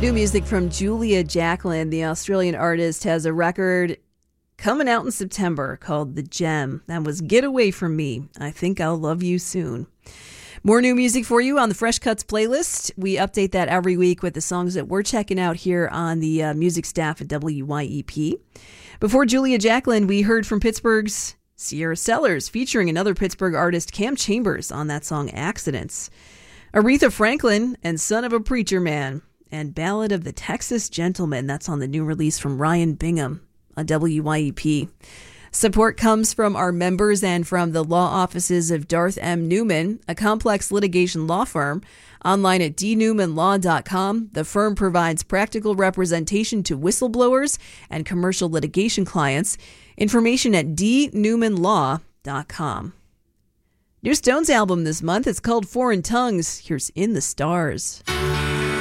New music from Julia Jacklin, the Australian artist, has a record coming out in September called The Gem. That was Get Away From Me. I Think I'll Love You Soon. More new music for you on the Fresh Cuts playlist. We update that every week with the songs that we're checking out here on the music staff at WYEP. Before Julia Jacklin, we heard from Pittsburgh's Sierra Sellers, featuring another Pittsburgh artist, Cam Chambers, on that song Accidents. Aretha Franklin and Son of a Preacher Man, and Ballad of the Texas Gentleman. That's on the new release from Ryan Bingham on WYEP. Support comes from our members and from the law offices of Darth M. Newman, a complex litigation law firm. Online at dnewmanlaw.com, the firm provides practical representation to whistleblowers and commercial litigation clients. Information at dnewmanlaw.com. New Stones album this month. It's called Foreign Tongues. Here's In the Stars.